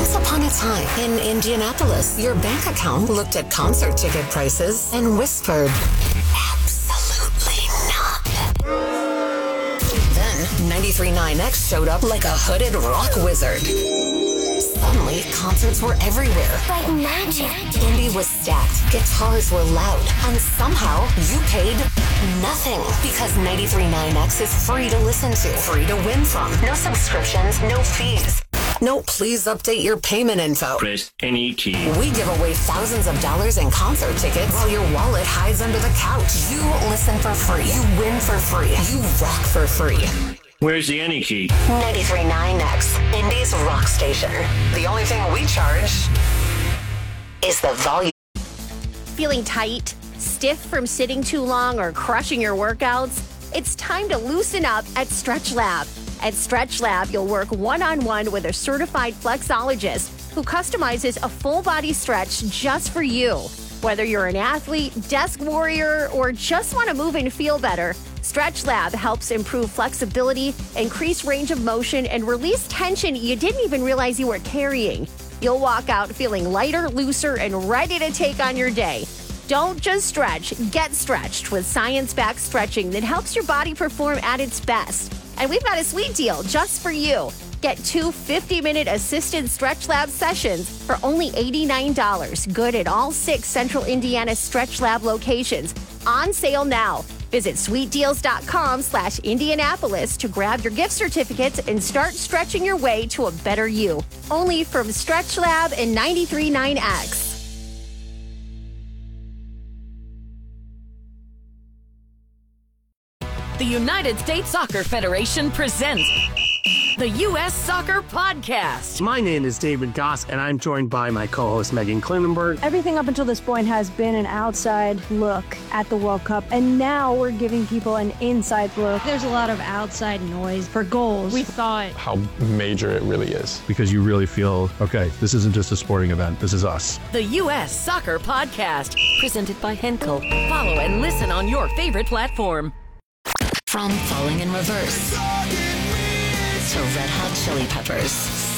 Once upon a time in Indianapolis, your bank account looked at concert ticket prices and whispered, absolutely not. Then 93.9X showed up like a hooded rock wizard. Suddenly, concerts were everywhere. Like magic. Indy was stacked, guitars were loud, and somehow you paid nothing. Because 93.9X is free to listen to, free to win from. No subscriptions, no fees. No, please update your payment info. Press any key. We give away thousands of dollars in concert tickets while your wallet hides under the couch. You listen for free. You win for free. You rock for free. Where's the any key? 93.9X, Indy's rock station. The only thing we charge is the volume. Feeling tight, stiff from sitting too long, or crushing your workouts? It's time to loosen up at StretchLab. At StretchLab, you'll work one-on-one with a certified flexologist who customizes a full-body stretch just for you. Whether you're an athlete, desk warrior, or just want to move and feel better, StretchLab helps improve flexibility, increase range of motion, and release tension you didn't even realize you were carrying. You'll walk out feeling lighter, looser, and ready to take on your day. Don't just stretch, get stretched with science-backed stretching that helps your body perform at its best. And we've got a sweet deal just for you. Get 2 50-minute assisted StretchLab sessions for only $89. Good at all 6 Central Indiana StretchLab locations. On sale now. Visit sweetdeals.com/Indianapolis to grab your gift certificates and start stretching your way to a better you. Only from StretchLab and 93.9X. The United States Soccer Federation presents the U.S. Soccer Podcast. My name is David Goss, and I'm joined by my co-host Megan Klinenberg. Everything up until this point has been an outside look at the World Cup, and now we're giving people an inside look. There's a lot of outside noise for goals. We thought how major it really is. Because you really feel, okay, this isn't just a sporting event, this is us. The U.S. Soccer Podcast, presented by Henkel. Follow and listen on your favorite platform. From Falling in Reverse to Red Hot Chili Peppers.